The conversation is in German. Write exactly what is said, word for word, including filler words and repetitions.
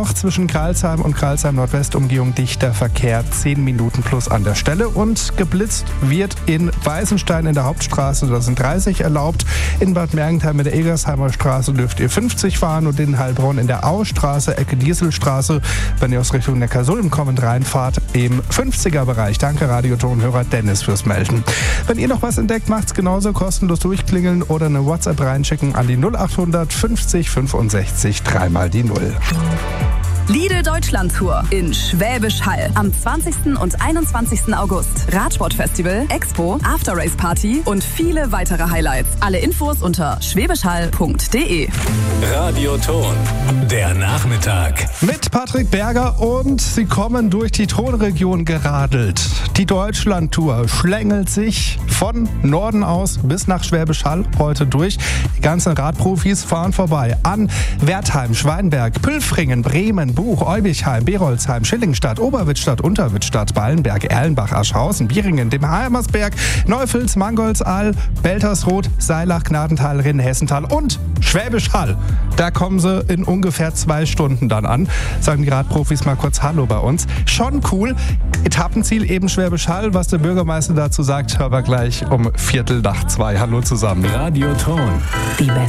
noch zwischen Crailsheim und Crailsheim-Nordwest-Umgehung dichter Verkehr, zehn Minuten plus an der Stelle. Und geblitzt wird in Weißenstein in der Hauptstraße, da sind dreißig erlaubt. In Bad Mergentheim in der Egersheimer Straße dürft ihr fünfzig fahren und in Heilbronn in der Austraße, Ecke Dieselstraße, wenn ihr aus Richtung Neckarsulm kommend reinfahrt, im fünfziger-Bereich. Danke Radiotonhörer Dennis fürs Melden. Wenn ihr noch was entdeckt, macht's genauso, kostenlos durchklingeln oder eine WhatsApp reinschicken an die null achthundert fünfzig fünfundsechzig dreimal die Null. Lidl Deutschland Tour in Schwäbisch Hall am zwanzigsten und einundzwanzigsten August. Radsportfestival, Expo, After-Race Party und viele weitere Highlights. Alle Infos unter schwäbischhall punkt de. Radioton, der Nachmittag. Mit Patrick Berger und sie kommen durch die Tonregion geradelt. Die Deutschland Tour schlängelt sich von Norden aus bis nach Schwäbisch Hall heute durch. Die ganzen Radprofis fahren vorbei an Wertheim, Schweinberg, Pülfringen, Bremen, Buch, Eubichheim, Berolzheim, Schillingstadt, Oberwittstadt, Unterwittstadt, Ballenberg, Erlenbach, Aschhausen, Bieringen, dem Heimersberg, Neufels, Mangoldsal, Beltersroth, Seilach, Gnadental, Rinn, Hessental und Schwäbisch Hall. Da kommen sie in ungefähr zwei Stunden dann an. Sagen die Radprofis mal kurz Hallo bei uns. Schon cool. Etappenziel eben Schwäbisch Hall. Was der Bürgermeister dazu sagt, hören wir gleich um Viertel nach zwei. Hallo zusammen. Radioton. Die